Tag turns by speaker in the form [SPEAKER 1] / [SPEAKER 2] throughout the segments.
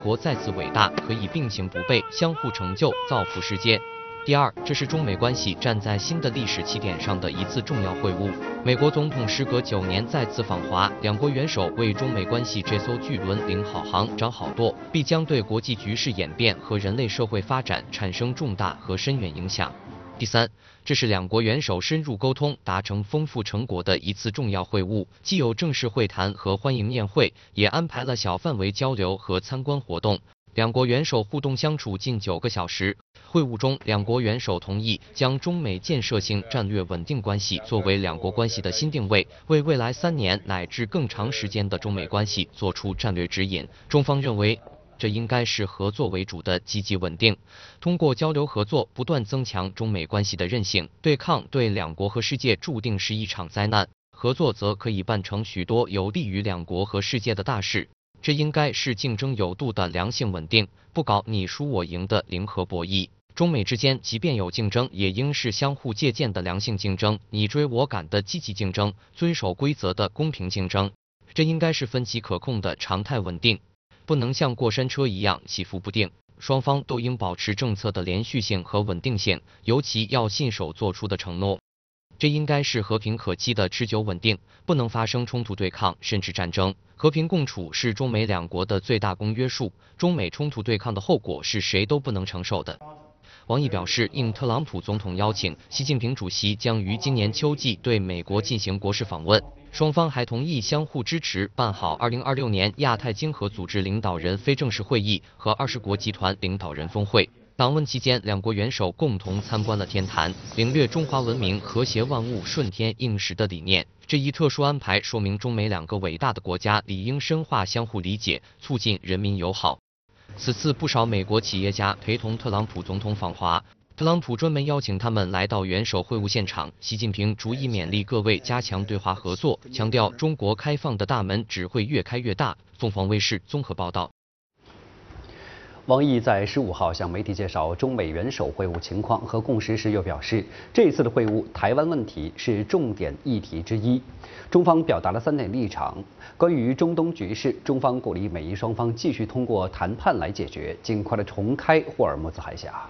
[SPEAKER 1] 国再次伟大，可以并行不悖，相互成就，造福世界。第二，这是中美关系站在新的历史起点上的一次重要会晤。美国总统时隔9年再次访华，两国元首为中美关系这艘巨轮领好航、掌好舵，必将对国际局势演变和人类社会发展产生重大和深远影响。第三，这是两国元首深入沟通、达成丰富成果的一次重要会晤，既有正式会谈和欢迎宴会，也安排了小范围交流和参观活动。两国元首互动相处近9个小时。会晤中，两国元首同意将中美建设性战略稳定关系作为两国关系的新定位，为未来3年乃至更长时间的中美关系做出战略指引。中方认为，这应该是合作为主的积极稳定，通过交流合作不断增强中美关系的韧性。对抗对两国和世界注定是一场灾难，合作则可以办成许多有利于两国和世界的大事。这应该是竞争有度的良性稳定，不搞你输我赢的零和博弈。中美之间即便有竞争，也应是相互借鉴的良性竞争，你追我赶的积极竞争，遵守规则的公平竞争。这应该是分歧可控的常态稳定，不能像过山车一样起伏不定。双方都应保持政策的连续性和稳定性，尤其要信守做出的承诺。这应该是和平可期的持久稳定，不能发生冲突对抗甚至战争。和平共处是中美两国的最大公约数，中美冲突对抗的后果是谁都不能承受的。王毅表示，应特朗普总统邀请，习近平主席将于今年秋季对美国进行国事访问。双方还同意相互支持办好2026年亚太经合组织领导人非正式会议和20国集团领导人峰会。访问期间，两国元首共同参观了天坛，领略中华文明和谐万物顺天应时的理念。这一特殊安排说明中美两个伟大的国家理应深化相互理解，促进人民友好。此次不少美国企业家陪同特朗普总统访华，特朗普专门邀请他们来到元首会晤现场。习近平逐一勉励各位加强对华合作，强调中国开放的大门只会越开越大。凤凰卫视综合报道。
[SPEAKER 2] 王毅在15号向媒体介绍中美元首会晤情况和共识时，又表示，这一次的会晤，台湾问题是重点议题之一。中方表达了3点立场。关于中东局势，中方鼓励美伊双方继续通过谈判来解决，尽快的重开霍尔木兹海峡。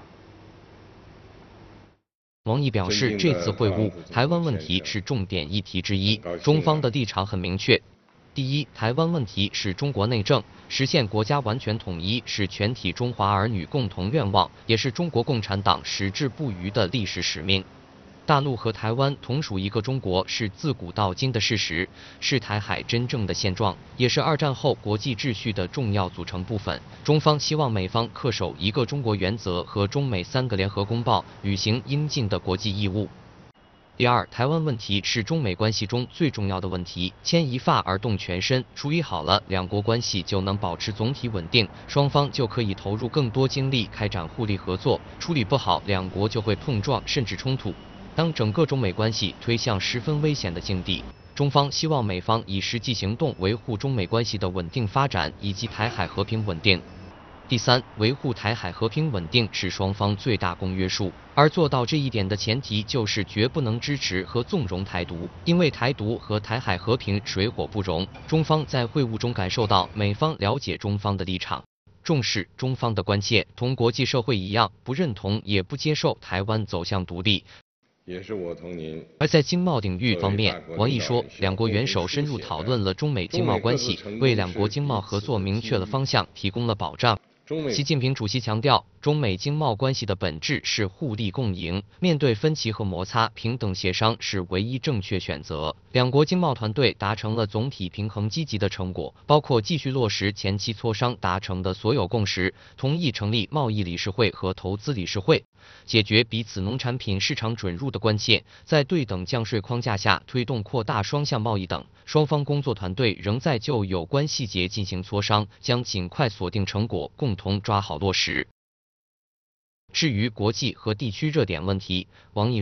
[SPEAKER 1] 王毅表示，这次会晤，台湾问题是重点议题之一，中方的立场很明确。第一，台湾问题是中国内政，实现国家完全统一是全体中华儿女共同愿望，也是中国共产党矢志不渝的历史使命。大陆和台湾同属一个中国是自古到今的事实，是台海真正的现状，也是2战后国际秩序的重要组成部分。中方希望美方恪守一个中国原则和中美3个联合公报，履行应尽的国际义务。第二，台湾问题是中美关系中最重要的问题，牵一发而动全身，处理好了，两国关系就能保持总体稳定，双方就可以投入更多精力开展互利合作；处理不好，两国就会碰撞甚至冲突。当整个中美关系推向十分危险的境地，中方希望美方以实际行动维护中美关系的稳定发展以及台海和平稳定。第三，维护台海和平稳定是双方最大公约数，而做到这一点的前提就是绝不能支持和纵容台独，因为台独和台海和平水火不容。中方在会晤中感受到美方了解中方的立场，重视中方的关切，同国际社会一样，不认同也不接受台湾走向独立。
[SPEAKER 3] 也是我同您。
[SPEAKER 1] 而在经贸领域方面，王毅说，两国元首深入讨论了中美经贸关系，为两国经贸合作明确了方向，提供了保障。习近平主席强调，中美经贸关系的本质是互利共赢，面对分歧和摩擦，平等协商是唯一正确选择。两国经贸团队达成了总体平衡积极的成果，包括继续落实前期磋商达成的所有共识，同意成立贸易理事会和投资理事会，解决彼此农产品市场准入的关切，在对等降税框架下推动扩大双向贸易等。双方工作团队仍在就有关细节进行磋商，将尽快锁定成果，共同抓好落实。至于国际和地区热点问题，王毅说，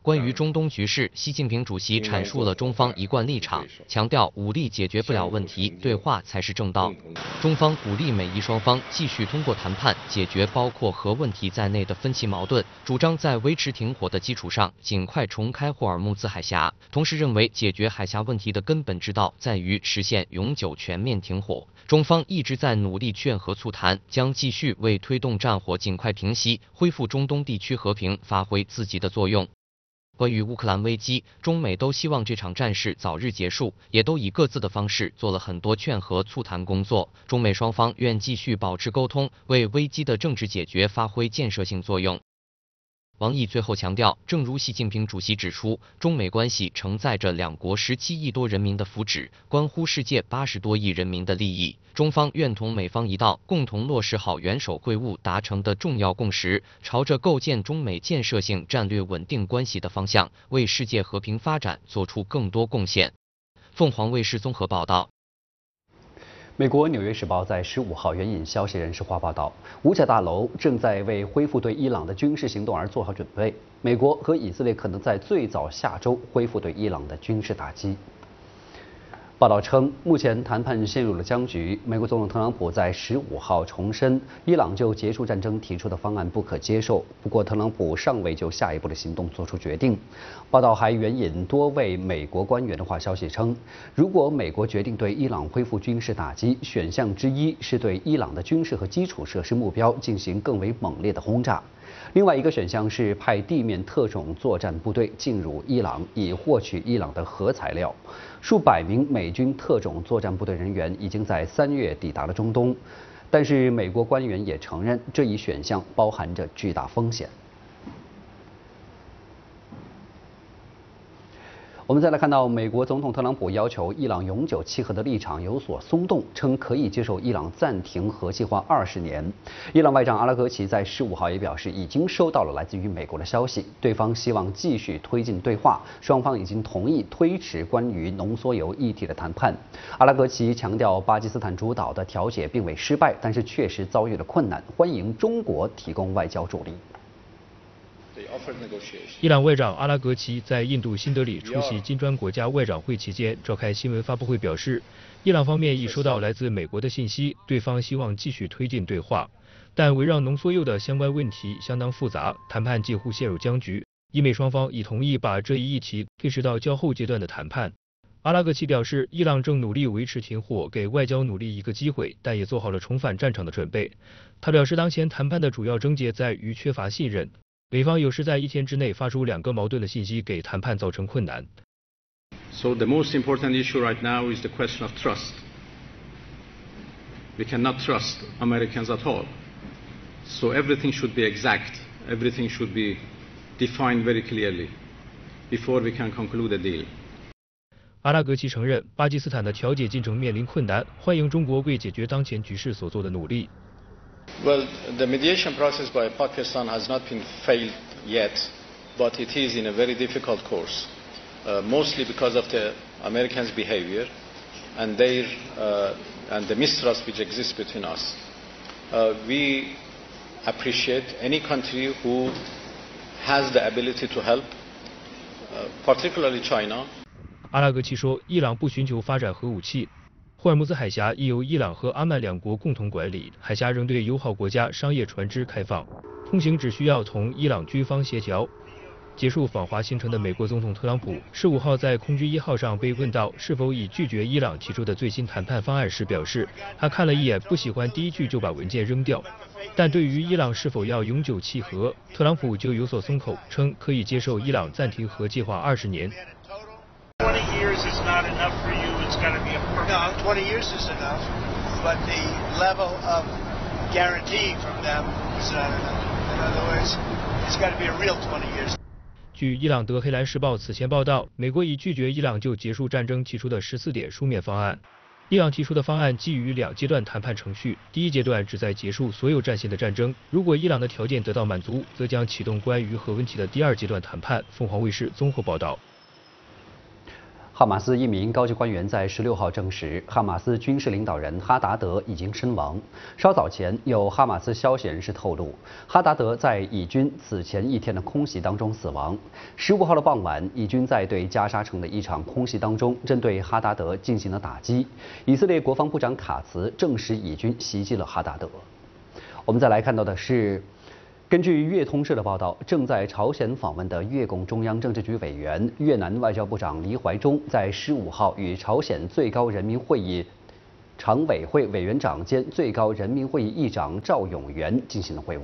[SPEAKER 1] 关于中东局势，习近平主席阐述了中方一贯立场，强调武力解决不了问题，对话才是正道。中方鼓励美伊双方继续通过谈判解决包括核问题在内的分歧矛盾，主张在维持停火的基础上尽快重开霍尔木兹海峡。同时认为，解决海峡问题的根本之道在于实现永久全面停火。中方一直在努力劝和促谈，将继续为推动战火尽快平息、恢复中东地区和平发挥自己的作用。关于乌克兰危机，中美都希望这场战事早日结束，也都以各自的方式做了很多劝和促谈工作。中美双方愿继续保持沟通，为危机的政治解决发挥建设性作用。王毅最后强调，正如习近平主席指出，中美关系承载着两国17亿多人民的福祉，关乎世界80多亿人民的利益。中方愿同美方一道，共同落实好元首会晤达成的重要共识，朝着构建中美建设性战略稳定关系的方向，为世界和平发展做出更多贡献。凤凰卫视综合报道。
[SPEAKER 2] 美国《纽约时报》在15号援引消息人士话报道，五角大楼正在为恢复对伊朗的军事行动而做好准备。美国和以色列可能在最早下周恢复对伊朗的军事打击。报道称，目前谈判陷入了僵局。美国总统特朗普在15号重申，伊朗就结束战争提出的方案不可接受。不过，特朗普尚未就下一步的行动做出决定。报道还援引多位美国官员的话，消息称，如果美国决定对伊朗恢复军事打击，选项之一是对伊朗的军事和基础设施目标进行更为猛烈的轰炸。另外一个选项是派地面特种作战部队进入伊朗，以获取伊朗的核材料。数百名美军特种作战部队人员已经在3月抵达了中东，但是美国官员也承认，这一选项包含着巨大风险。我们再来看到，美国总统特朗普要求伊朗永久弃核的立场有所松动，称可以接受伊朗暂停核计划20年。伊朗外长阿拉格齐在15号也表示，已经收到了来自于美国的消息，对方希望继续推进对话，双方已经同意推迟关于浓缩铀议题的谈判。阿拉格齐强调，巴基斯坦主导的调解并未失败，但是确实遭遇了困难，欢迎中国提供外交助力。
[SPEAKER 4] 伊朗外长阿拉格齐在印度新德里出席金砖国家外长会期间召开新闻发布会，表示，伊朗方面已收到来自美国的信息，对方希望继续推进对话，但围绕浓缩铀的相关问题相当复杂，谈判几乎陷入僵局。伊美双方已同意把这一议题推迟到较后阶段的谈判。阿拉格齐表示，伊朗正努力维持停火，给外交努力一个机会，但也做好了重返战场的准备。他表示，当前谈判的主要症结在于缺乏信任。美方有时在1天之内发出2个矛盾的信息，给谈判造成困难。
[SPEAKER 5] So the most important issue right now is the question of trust. We cannot trust Americans at all. So everything should be exact. Everything should be defined very clearly before we can conclude a deal.
[SPEAKER 4] 阿拉格齐承认，巴基斯坦的调解进程面临困难，欢迎中国为解决当前局势所做的努力。
[SPEAKER 6] Well, the mediation process by Pakistan has not been failed yet, but it is in a very difficult course, mostly because of the Americans' behavior and and the mistrust which exists between us. We appreciate any country who has the ability to help, particularly China.
[SPEAKER 4] 阿拉格齐说，伊朗不寻求发展核武器。霍尔木兹海峡亦由伊朗和阿曼2国共同管理，海峡仍对友好国家商业船只开放，通行只需要同伊朗军方协调。结束访华行程的美国总统特朗普15号在空军1号上被问到是否已拒绝伊朗提出的最新谈判方案时，表示他看了一眼，不喜欢第一句就把文件扔掉。但对于伊朗是否要永久弃核，特朗普就有所松口，称可以接受伊朗暂停核计划20年。
[SPEAKER 7] 20 years is not enough for you. It's got to be a permanent.
[SPEAKER 8] No, 20 years is enough, but the level of guarantee from them is not enough. In other words, it's got to be a real 20 years.
[SPEAKER 4] 据伊朗德黑兰时报此前报道，美国已拒绝伊朗就结束战争提出的14点书面方案。伊朗提出的方案基于2阶段谈判程序，第一阶段旨在结束所有战线的战争。如果伊朗的条件得到满足，则将启动关于核问题的第2阶段谈判。凤凰卫视综合报道。
[SPEAKER 2] 哈马斯一名高级官员在16号证实，哈马斯军事领导人哈达德已经身亡。稍早前，有哈马斯消息人士透露，哈达德在以军此前一天的空袭当中死亡。15号的傍晚，以军在对加沙城的一场空袭当中，针对哈达德进行了打击。以色列国防部长卡茨证实，以军袭击了哈达德。我们再来看到的是。根据越通社的报道，正在朝鲜访问的越共中央政治局委员、越南外交部长黎怀忠在15号与朝鲜最高人民会议常委会委员长兼最高人民会议议长赵永元进行了会晤。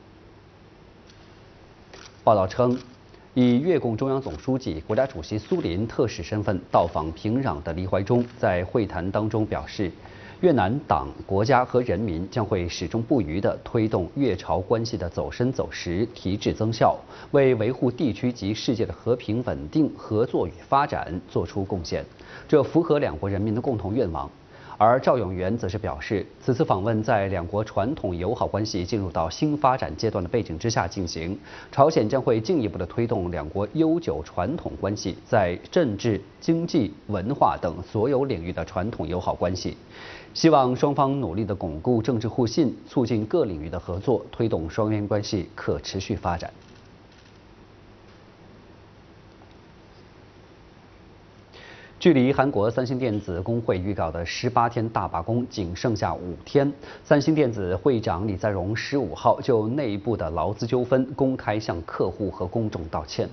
[SPEAKER 2] 报道称，以越共中央总书记、国家主席苏林特使身份到访平壤的黎怀忠在会谈当中表示，越南党、国家和人民将会始终不渝地推动越朝关系的走深走实、提质增效，为维护地区及世界的和平稳定、合作与发展作出贡献，这符合两国人民的共同愿望。而赵永元则是表示，此次访问在两国传统友好关系进入到新发展阶段的背景之下进行，朝鲜将会进一步的推动两国悠久传统关系在政治、经济、文化等所有领域的传统友好关系。希望双方努力地巩固政治互信，促进各领域的合作，推动双边关系可持续发展。距离韩国三星电子工会预告的18天大罢工仅剩下5天，三星电子会长李在镕15号就内部的劳资纠纷公开向客户和公众道歉。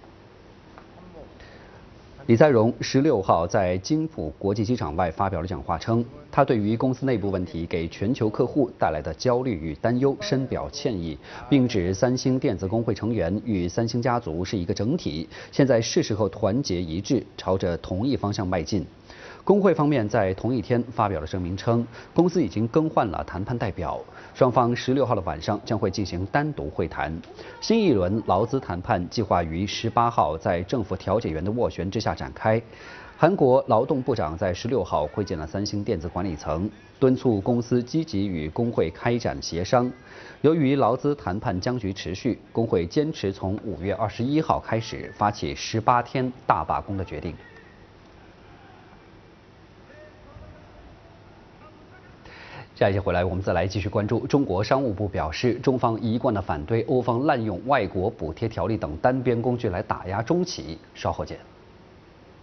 [SPEAKER 2] 李在镕16号在金浦国际机场外发表了讲话，称他对于公司内部问题给全球客户带来的焦虑与担忧深表歉意，并指三星电子工会成员与三星家族是一个整体，现在是时候团结一致，朝着同一方向迈进。工会方面在同一天发表了声明称，公司已经更换了谈判代表，双方16号的晚上将会进行单独会谈。新一轮劳资谈判计划于18号在政府调解员的斡旋之下展开。韩国劳动部长在16号会见了三星电子管理层，敦促公司积极与工会开展协商。由于劳资谈判僵局持续，工会坚持从5月21号开始发起18天大罢工的决定。下一节回来，我们再来继续关注。中国商务部表示，中方一贯的反对欧方滥用外国补贴条例等单边工具来打压中企。稍后见。